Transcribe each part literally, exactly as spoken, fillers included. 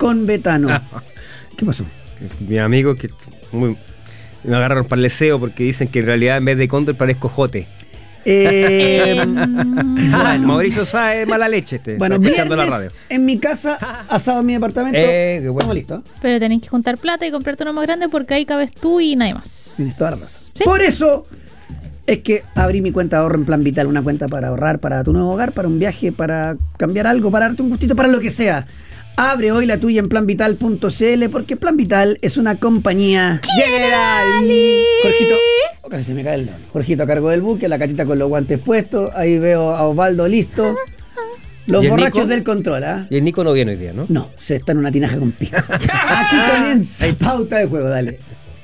con Betano. Ah. ¿Qué pasó? Mi amigo que muy, me agarraron para el deseo porque dicen que en realidad en vez de cóndor parezco jote. Eh, bueno. Mauricio Sáez, mala leche este. Bueno, escuchando la radio. En mi casa, asado en mi departamento. Eh, bueno. Estamos listos. Pero tenés que juntar plata y comprarte uno más grande porque ahí cabes tú y nadie más. Tienes toda la razón. ¿Sí? Por eso es que abrí mi cuenta de ahorro en Plan Vital, una cuenta para ahorrar para tu nuevo hogar, para un viaje, para cambiar algo, para darte un gustito, para lo que sea. Abre hoy la tuya en plan vital punto c l porque Plan Vital es una compañía general. Jorgito, oh, casi se me cae el dedo. Jorgito a cargo del buque, la Catita con los guantes puestos. Ahí veo a Osvaldo listo. Los borrachos Nico? Del control, ¿ah? ¿eh? Y el Nico no viene hoy día, ¿no? No, se está en una tinaja con pico. Aquí comienza Pauta de Juego, dale.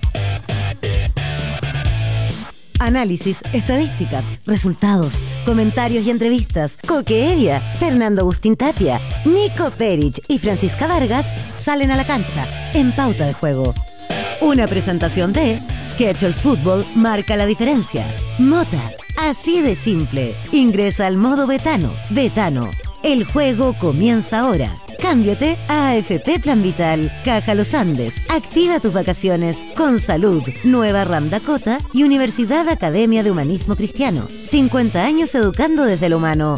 Análisis, estadísticas, resultados, comentarios y entrevistas. Coque Evia, Fernando Agustín Tapia, Nico Perich y Francisca Vargas salen a la cancha en Pauta de Juego. Una presentación de Skechers Fútbol marca la diferencia. Mota, así de simple. Ingresa al modo Betano. Betano, el juego comienza ahora. Cámbiate a A F P Plan Vital, Caja Los Andes. Activa tus vacaciones con salud. Nueva RAM Dakota y Universidad Academia de Humanismo Cristiano. cincuenta años educando desde lo humano.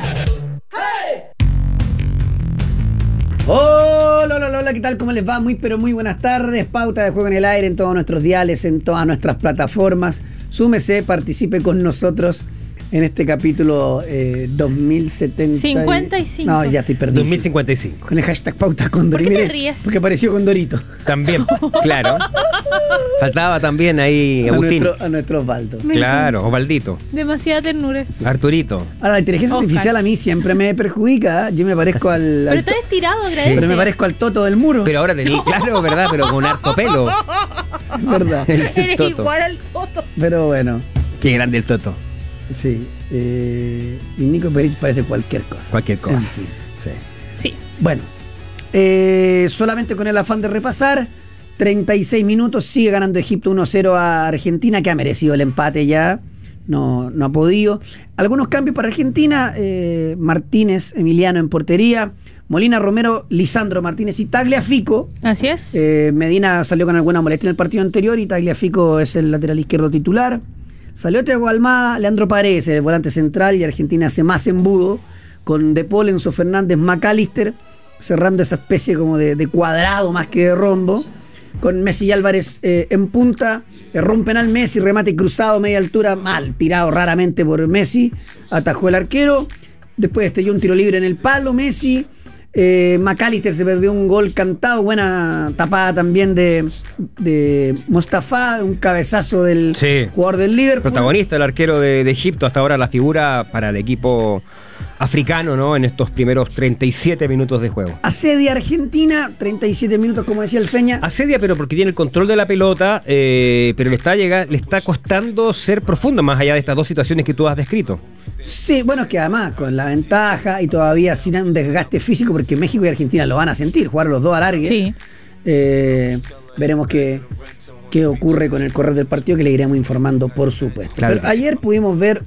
Hola, hola, hola, ¿qué tal? ¿Cómo les va? Muy, pero muy buenas tardes. Pauta de Juego en el aire en todos nuestros diales, en todas nuestras plataformas. Súmese, participe con nosotros en este capítulo eh, dos mil setenta. cincuenta y cinco. No, ya estoy perdido. dos mil cincuenta y cinco. Con el hashtag Pauta Condor. ¿Por qué Mire, te ríes? porque apareció Condorito. También, claro. Faltaba también ahí A Agustín. nuestro, a nuestro Osvaldo. Claro, Osvaldito. Demasiada ternura. Sí. Arturito. Ahora, la inteligencia Oscar. artificial a mí siempre me perjudica. ¿eh? Yo me parezco al. Pero al estás to- estirado, agradece. Pero me parezco al Toto del muro. Pero ahora tení, claro, ¿verdad? Pero con harto pelo. ¿Verdad? El Eres Toto. igual al Toto. Pero bueno, Qué grande el Toto. sí. Eh, y Nico Perich parece cualquier cosa. Cualquier cosa. En fin. Sí. Sí. Bueno, eh, solamente con el afán de repasar, treinta y seis minutos, sigue ganando Egipto uno cero a Argentina, que ha merecido el empate ya, no, no ha podido. Algunos cambios para Argentina, eh, Martínez, Emiliano en portería, Molina, Romero, Lisandro Martínez y Tagliafico. Así es. Eh, Medina salió con alguna molestia en el partido anterior y Tagliafico es el lateral izquierdo titular. Salió Thiago Almada, Leandro Paredes, el volante central, y Argentina hace más embudo con De Paul, Enzo Fernández, McAllister, cerrando esa especie como de, de cuadrado más que de rombo, con Messi y Álvarez eh, en punta. Erró un penal Messi, remate cruzado, media altura, mal tirado raramente por Messi, atajó el arquero. Después estrelló un tiro libre en el palo Messi. Eh, McAllister se perdió un gol cantado, buena tapada también de, de Mostafa, un cabezazo del Sí. jugador del Liverpool. Protagonista, el arquero de, de Egipto, hasta ahora la figura para el equipo africano, ¿no? En estos primeros treinta y siete minutos de juego. Asedia Argentina, treinta y siete minutos, como decía el Feña. Asedia, pero porque tiene el control de la pelota, eh, pero le está, llega, le está costando ser profundo, más allá de estas dos situaciones que tú has descrito. Sí, bueno, es que además con la ventaja y todavía sin un desgaste físico, porque México y Argentina lo van a sentir, jugar los dos a largue. Sí. Eh, veremos qué, qué ocurre con el correr del partido, que le iremos informando, por supuesto. Claro Pero que sí. ayer pudimos ver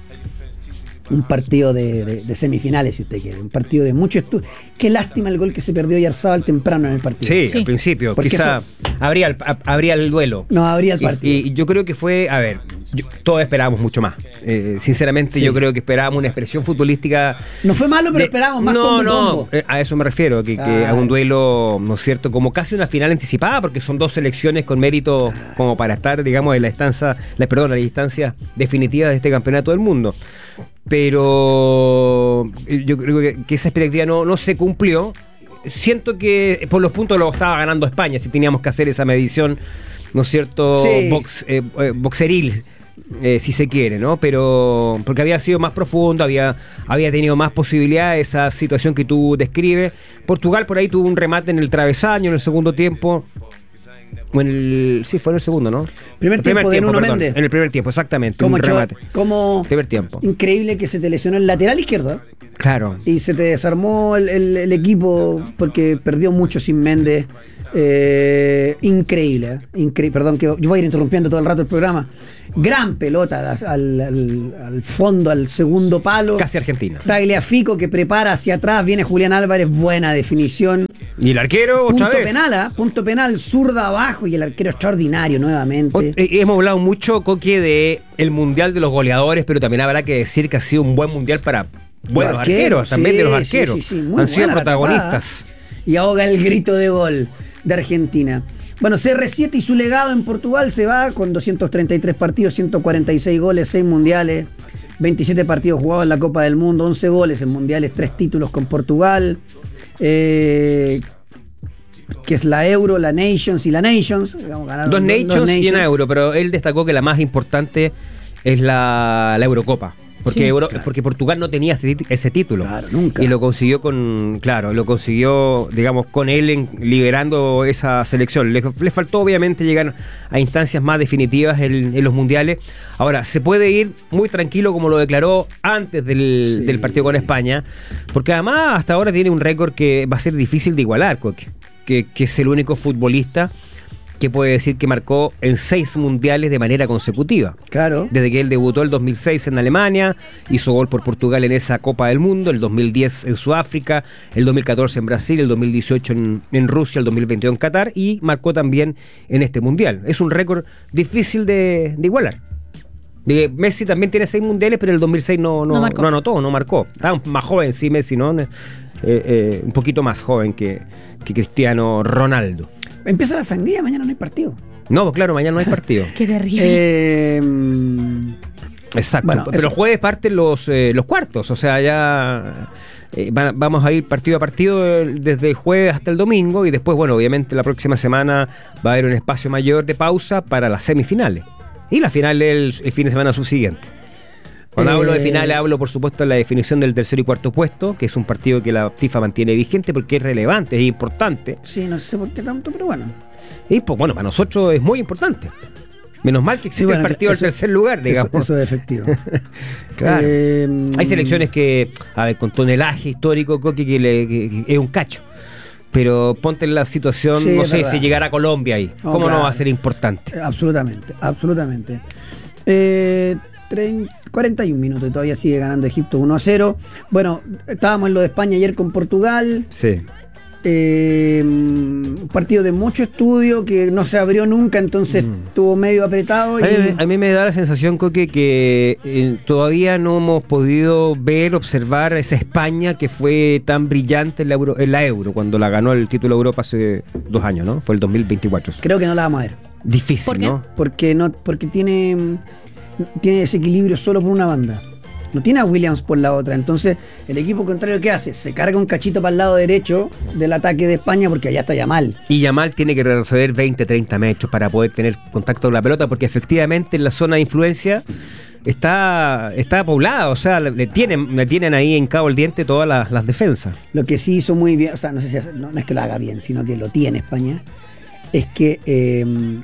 un partido de, de, de semifinales, si usted quiere, un partido de mucho estudio. Qué lástima el gol que se perdió Yarzabal temprano en el partido. Sí, Sí. al principio. Porque Quizá eso- habría, el, a- habría el duelo. No habría el Y- partido. Y, yo creo que fue, a ver, yo- todos esperábamos mucho más. Eh, sinceramente, Sí. yo creo que esperábamos una expresión futbolística. No fue malo, pero de- esperábamos más no, combo y no, combo. eh, a eso me refiero, que, que Claro. a un duelo, ¿no es cierto? Como casi una final anticipada, porque son dos selecciones con mérito como para estar, digamos, en la instancia, la, perdón, en la instancia definitiva de este campeonato del mundo. Pero eh, yo creo que, que esa expectativa no, no se cumplió. Siento que por los puntos lo estaba ganando España, si teníamos que hacer esa medición, ¿no es cierto? Sí. Box, eh, eh, boxeril, eh, si se quiere, ¿no? Pero porque había sido más profundo, había, había tenido más posibilidades, esa situación que tú describes. Portugal por ahí tuvo un remate en el travesaño en el segundo tiempo. O en el, sí, fue en el segundo, ¿no? Primer El tiempo de Nuno perdón, Méndez. En el primer tiempo, exactamente. Como, un cho- remate. como Primer tiempo. increíble que se te lesionó el lateral izquierdo Claro. y se te desarmó el, el- el equipo porque perdió mucho sin Méndez. Eh, increíble, ¿eh? Incre- perdón, que yo voy a ir interrumpiendo todo el rato el programa. Gran pelota al, al- al fondo, al segundo palo. Casi Argentina. Tagliafico que prepara hacia atrás, viene Julián Álvarez, buena definición. Y el arquero otra Punto vez. penal, ¿ah? Punto penal, zurda abajo y el arquero extraordinario nuevamente. O- eh, hemos hablado mucho, Coque, de el mundial de los goleadores, pero también habrá que decir que ha sido un buen mundial para buenos Los arqueros, también sí, de los sí, arqueros. sí, sí, muy Han sido buena la protagonistas. tapada. Y ahoga el grito de gol de Argentina. Bueno, C R siete y su legado en Portugal se va con doscientos treinta y tres partidos, ciento cuarenta y seis goles, seis mundiales, veintisiete partidos jugados en la Copa del Mundo, once goles en mundiales, tres títulos con Portugal, eh, que es la Euro, la Nations y la Nations. Digamos, ganaron Dos dos- Nations, dos y una Nations. Euro, pero él destacó que la más importante es la, la Eurocopa. Porque, Sí, Euro- claro. porque Portugal no tenía ese, tit- ese título. Claro, nunca. Y lo consiguió con, claro, lo consiguió, digamos, con él en- liderando esa selección. Le, le faltó obviamente llegar a instancias más definitivas en, en los mundiales. Ahora, se puede ir muy tranquilo como lo declaró antes del, Sí. del partido con España, porque además hasta ahora tiene un récord que va a ser difícil de igualar, Coque, que, que es el único futbolista que puede decir que marcó en seis mundiales de manera consecutiva. Claro. Desde que él debutó el dos mil seis en Alemania, hizo gol por Portugal en esa Copa del Mundo, el dos mil diez en Sudáfrica, el dos mil catorce en Brasil, el dos mil dieciocho en, en Rusia, el dos mil veintidós en Qatar y marcó también en este mundial. Es un récord difícil de, de igualar. De- Messi también tiene seis mundiales, pero en el dos mil seis no, no, No marcó. no anotó, no marcó. Estaba más joven, sí, Messi, ¿no? Eh, eh, un poquito más joven que, que Cristiano Ronaldo. Empieza la sangría, mañana no hay partido. No, claro, mañana no hay partido. Qué terrible. Eh, Exacto. Bueno, pero eso. el jueves parten los, eh, los cuartos, o sea, ya eh, va- vamos a ir partido a partido eh, desde el jueves hasta el domingo y después, bueno, obviamente la próxima semana va a haber un espacio mayor de pausa para las semifinales. Y la final el, el fin de semana subsiguiente. Cuando Eh, hablo de finales, hablo por supuesto de la definición del tercer y cuarto puesto, que es un partido que la FIFA mantiene vigente porque es relevante, es importante. sí, no sé por qué tanto, pero bueno. Y pues bueno, para nosotros es muy importante. Menos mal que existe Sí, bueno, el partido eso- del tercer lugar, digamos. Eso, eso es efectivo. Claro. Eh, Hay selecciones que, a ver, con tonelaje histórico, Coque, que, le- que- que es un cacho. Pero ponte en la situación, Sí, no es sé, verdad. si llegara a Colombia ahí. No, ¿Cómo no claro. va a ser importante? Absolutamente, absolutamente. Eh, trein- cuarenta y un minutos y todavía sigue ganando Egipto uno a cero. Bueno, estábamos en lo de España ayer con Portugal. Sí. Eh, un partido de mucho estudio que no se abrió nunca, entonces estuvo medio apretado. Y, Mm. A mí, a mí me da la sensación, Coque, que eh, todavía no hemos podido ver, observar esa España que fue tan brillante en la Euro, en la Euro cuando la ganó el título de Europa hace dos años, ¿no? Fue el dos mil veinticuatro. creo que no la vamos a ver. Difícil, ¿Por qué? ¿no? Porque no, porque tiene, tiene desequilibrio solo por una banda. No tiene a Williams por la otra. Entonces, el equipo contrario, ¿qué hace? Se carga un cachito para el lado derecho del ataque de España porque allá está ya mal. Y Yamal tiene que retroceder veinte, treinta metros para poder tener contacto con la pelota, porque efectivamente en la zona de influencia está, está poblada, o sea, le, le tienen, le tienen ahí en cabo el diente todas las, las defensas. Lo que sí hizo muy bien, o sea, no sé si hace- no, no es que lo haga bien, sino que lo tiene España, es que eh,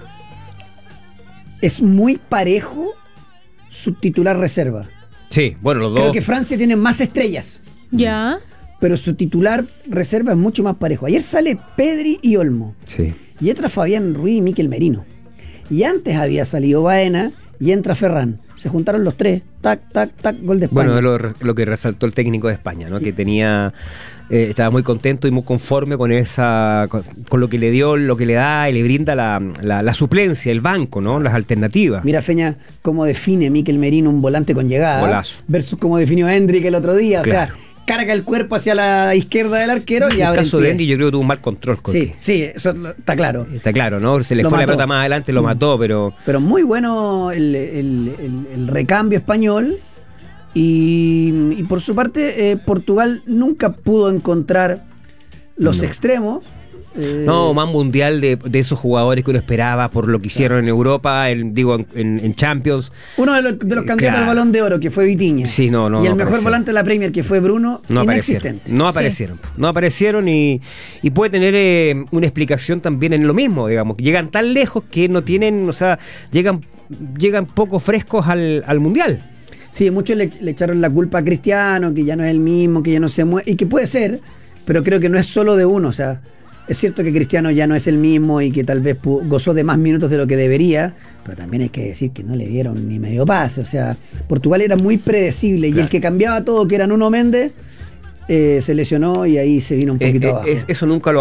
es muy parejo su titular reserva. Sí, bueno, los Creo dos. que Francia tiene más estrellas, Ya. pero su titular reserva es mucho más parejo. Ayer sale Pedri y Olmo, Sí. y entra Fabián Ruiz y Miquel Merino. Y antes había salido Baena y entra Ferran. Se juntaron los tres, tac, tac, tac, gol de España. Bueno, lo, lo que resaltó el técnico de España, ¿no? Que tenía, eh, estaba muy contento y muy conforme con esa, con, con lo que le dio, lo que le da y le brinda la, la, la suplencia, el banco, ¿no? Las alternativas. Mira, Feña, cómo define Miquel Merino un volante con llegada. Golazo. Versus cómo definió Hendrik el otro día. Claro. O sea, carga el cuerpo hacia la izquierda del arquero y En el abre caso el de pie. Andy, yo creo que tuvo un mal control. Coque. Sí, sí, eso lo- está claro. Está claro, ¿no? Se le Lo fue la mató. pelota más adelante, lo mató, pero Pero muy bueno el, el- el- el recambio español. Y, y por su parte, eh, Portugal nunca pudo encontrar los No. extremos. Eh, no, más mundial de, de esos jugadores que uno esperaba por lo que hicieron en Europa, en, digo, en, en- en Champions. Uno de los, de los candidatos Claro. al Balón de Oro, que fue Vitinha. Sí, no, no, Y el no mejor aparecieron. volante de la Premier, que fue Bruno, No aparecieron. inexistente. No aparecieron. No aparecieron y, y puede tener eh, una explicación también en lo mismo, digamos. Llegan tan lejos que no tienen, o sea, llegan, llegan poco frescos al, al mundial. Sí, muchos le, le echaron la culpa a Cristiano, que ya no es el mismo, que ya no se mueve, y que puede ser, pero creo que no es solo de uno. O sea, es cierto que Cristiano ya no es el mismo y que tal vez pu- gozó de más minutos de lo que debería, pero también hay que decir que no le dieron ni medio pase. O sea, Portugal era muy predecible y el que cambiaba todo, que era Nuno Méndez, eh, se lesionó y ahí se vino un Eh, poquito eh, abajo. es- eso nunca lo